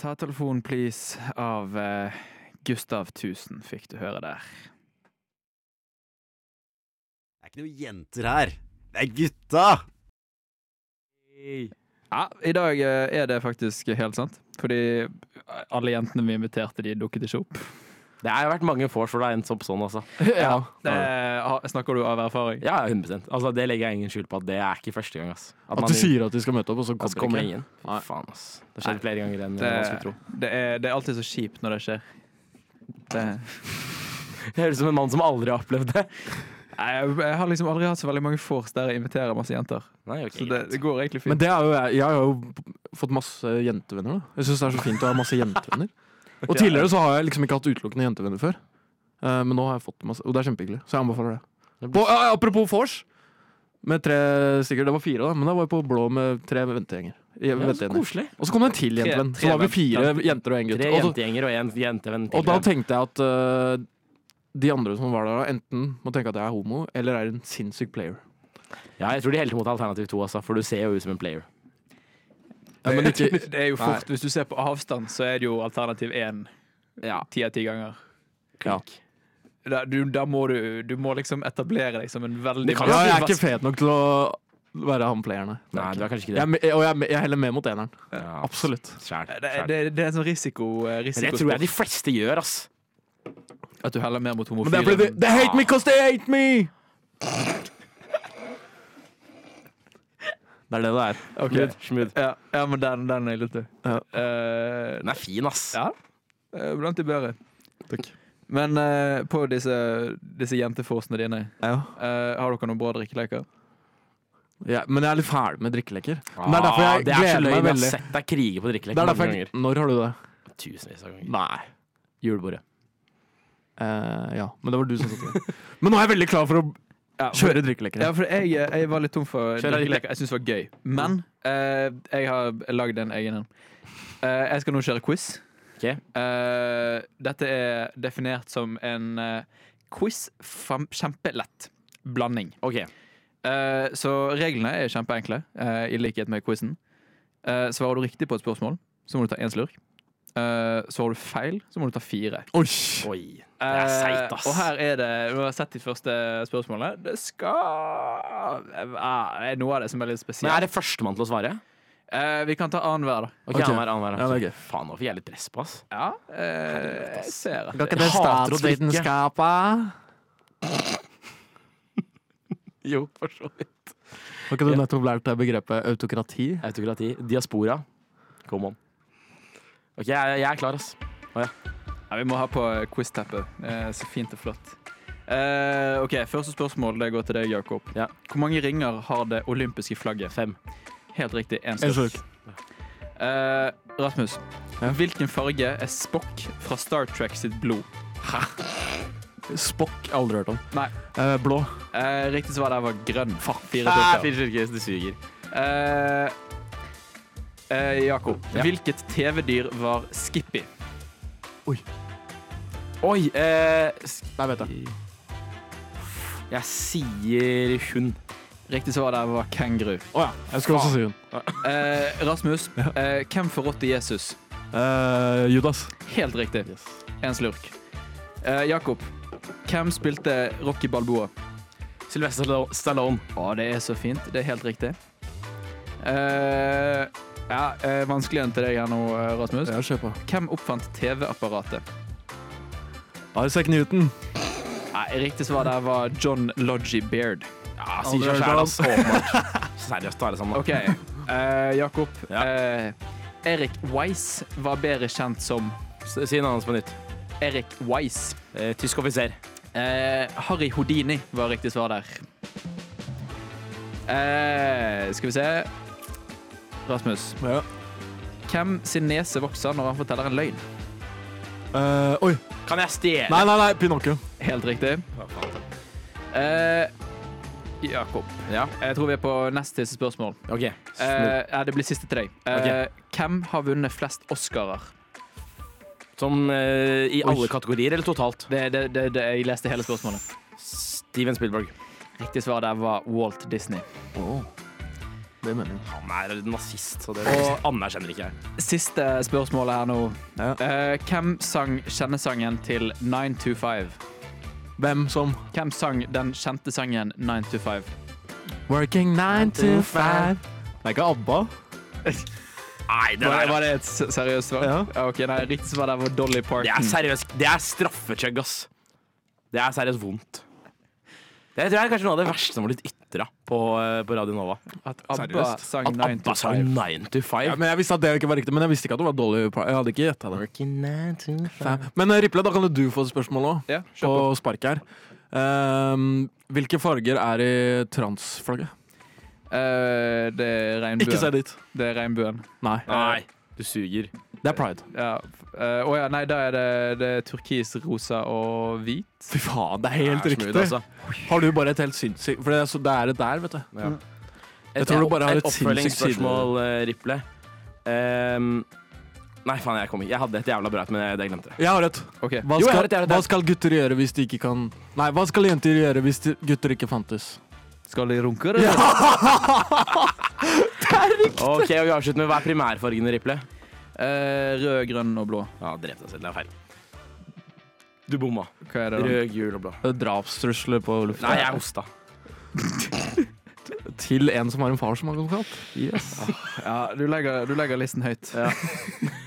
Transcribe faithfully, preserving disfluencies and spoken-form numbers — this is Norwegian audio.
ta telefonen, please, av uh, Gustav Tusen, fikk du høre der. Det er ikke noen jenter her. Det er gutta! Hey. Ja, i dag uh, er det faktisk helt sant. Fordi alle jentene vi inviterte, de dukket ikke opp. Det har vært mange vors hvor det har endt opp sånn, altså. Ja, det, snakker du av erfaring? Ja, hundre prosent. Altså, det legger jeg ingen skjul på at det er ikke første gang, ass. At, at du sier at de skal møte opp, og så kommer, kommer ingen. Fy faen, ass. Det skjer flere ganger enn det, man skulle tro. Det er, det er alltid så kjipt når det skjer. Det Jeg høres ut som en mann som aldri har opplevd det. Jeg, jeg har liksom aldri hatt så veldig mange vors der jeg inviterer masse jenter. Nei, okay, så det, det går egentlig fint. Men det er jo, jeg, jeg har jo fått masse jentevenner da. Jeg synes det er så fint å ha masse jentevenner. Og tidligere så har jeg liksom ikke hatt utelukkende jentevenner før. Uh, men nå har jeg fått masse, og det er kjempehyggelig. Så jeg anbefaler det. På, uh, apropos vors, med tre stykker, det var fire da, men da var jeg på blå med tre ventegjenger. Ja, så koselig. Og så kom det en til jentevenn. Så var vi fire jenter og en gutt. Tre jentegjenger og en jentevenn til. Og da tenkte jeg at uh, de andre som var der, enten må tenke at jeg er homo, eller er en sinnssyk player. Ja, jeg tror de heldte mot alternativ to, altså, for du ser jo ut som en player. Ja, men det, det er jo fort, hvis du ser på avstand, så er det jo alternativ én ja. ti av ti ganger. Ja. Da, du, da må du, du må liksom etablere deg som en veldig... Ja, jeg er ikke fet nok til å være han playerne. Nei, du er kanskje ikke det. Jeg, og jeg, jeg heller med mot eneren. Ja, absolutt. Skjær, skjær. Det, det, det er en sånn risiko, risiko. Men det tror jeg de fleste gjør, ass. At du heller mer mot homofile. Men det er fordi they hate me cause they hate me! Det er det det er. Okay. Smooth. Ja, ja, men den, den er litt... Ja. Uh, den er fin, ass. Ja, blant de bedre. Takk. Men uh, på disse, disse jenteforsene dine, ja. uh, har dere noen bra drikkeleker? Ja, men jeg er litt ferdig med drikkeleker. Ah, det er derfor jeg det er gleder meg veldig. Jeg har sett deg krige på drikkeleker. Det er derfor jeg, når har du det? Tusenvis av ganger. Nei. Julebordet. Uh, ja, men det var du som satt det. Men nå er jeg veldig klar for å ja, kjøre drikkeleker. Ja, for jeg, jeg var litt tom for drikkeleker. Jeg synes det var gøy. Men uh, jeg har lagd en egen en. Uh, jeg skal nå kjøre quiz. Okay. Uh, dette er definert som en uh, quiz kjempelett blanding. Okay. Uh, så reglene er kjempeenkle, uh, i likhet med quizen. Uh, svarer du riktig på et spørsmål, så må du ta en slurk. Uh, svarer du feil, så må du ta fire. Oi, Oi. Det er seit, ass. Uh, og her er det, du har sett de første spørsmålene. Det skal uh, er noe av det som er litt spesielt. Men er det førstemann til å svare? Uh, vi kan ta annenhver, da. Ok, okay. annenhver, annenhver. Ja, det er gøy. Faen, nå fikk jeg litt press på, ass. Ja, uh, jeg ser at det er statsvitenskapet. Jo, for så vidt. Har ikke du nettopp lært deg begrepet autokrati? Autokrati. Diaspora. Come on. Ok, jeg, jeg er klar, ass. Oh, ja. Ja, vi må ha på quiz-teppet. Uh, så fint og flott. Uh, ok, første spørsmål, det går til deg, Jakob. Ja. Hvor mange ringer har det olympiske flagget? Fem. Helt riktig, en En slurk. Uh, Rasmus, ja. Hvilken farge er Spock fra Star Trek sitt blod? Hæ? Spock, aldri hørt om. Nei. Uh, blå. Uh, riktig svar der var grønn. Fuck. Fire Ah, stykker. fire stykker, det suger. Uh, uh, Jakob, Ja. hvilket T V-dyr var Skippy? Oi. Oi, eh... Nei, vet jeg. Jeg sier hund. Riktig svar der var kenguru. Åja, oh, jeg skal også si hun. Uh, Rasmus, uh, hvem forrådte Jesus? Uh, Judas. Helt riktig. Yes. En slurk. Uh, Jakob, hvem spilte Rocky Balboa? Sylvester Stallone. Å, det er så fint. Det er helt riktig. Uh, ja, uh, vanskelig enn til deg her nå, Rasmus. Ja, kjør på. Hvem oppfant T V-apparatet? Isaac Newton. Nei, riktig svar der var John Logie Baird. Ja, sier seg selv, ass. Åpenbart. Seriøst, ta det sammen. Ok, uh, Jakob. Ja. Uh, Erik Weiss var bedre kjent som... Si navnet hans på nytt. Erik Weiss. Eh, tysk offiser. Uh, Harry Houdini var riktig svar der. Uh, skal vi se. Rasmus. Ja. Hvem sin nese vokser når han forteller en løgn? Uh, oi. Kan jeg stjele? Nei, nei, nei, Pinocchio. Helt riktig. Uh, Jakob. Ja. Jeg tror vi er på neste siste spørsmål. Ok. Uh, ja, det blir siste til deg. Uh, Okay. Hvem har vunnet flest Oscarer? Som eh, i alle kategorier, eller totalt? Det, det, det, det, jeg leste hele spørsmålet. Steven Spielberg. Riktig svar der var Walt Disney. Oh. Det mener jeg. Han er nazist, så det Og- anerkjenner ikke jeg. Siste spørsmålet her nå. Ja. Eh, hvem sang kjennesangen til nine to five? Hvem som Hvem sang den kjente sangen nine to five? Working nine to five. Det er ikke ABBA. Nei, det Var, der var det et s- seriøst svar? Ja. Ok, nei, Riktig svar der var Dolly Parton. Det er seriøst. Det er straffechugg, ass. Det er seriøst vondt. Det tror jeg er kanskje noe av det verste som har blitt ytra på, eh, på Radio Nova. At ABBA Seriøst? sang At nine to ABBA sang five. nine to five. Ja, men Jeg visste at det ikke var riktig, men jeg visste ikke at det var Dolly Parton. Jeg hadde ikke gjetta det. Working nine to five. Men eh, Riple, da kan du få et spørsmål òg, Ja, på kjør på. spark her. Ehm, hvilke farger er i transflagget? Eh, det er regnbuen. Ikke se dit. Det er regnbuen. Nei. Nei, du suger. Det er pride. Ja. eh, Å ja, nei, da er det, det er turkis, rosa og hvit. Fy faen, det er helt Det er riktig. smooth, altså. Har du bare et helt sinnssykt For det er, så, det er det der, vet du. Ja. Jeg tror du bare har et sinnssykt oppfølgingsspørsmål, eh, Riple. Ehm, nei, faen, jeg kom ikke. Jeg hadde et jævla bra et, men jeg, det glemte jeg. Jeg har et. Ok. Hva Jo, jeg skal, har et, jeg har et. hva skal gutter gjøre hvis de ikke kan Nei, hva skal jenter gjøre hvis de, gutter ikke fantes? Skal de runke, eller? Ok, og vi avslutter med hva er primærfargene, Riple? Eh, rød, grønn og blå. Ja, drepte deg selv. Det er feil. Du bomma. Hva er det da? Rød, gul og blå. Drapstrusler på lufta. Nei, jeg hosta. Til en som har en far som advokat. Ja, du legger, du legger listen høyt. Ja.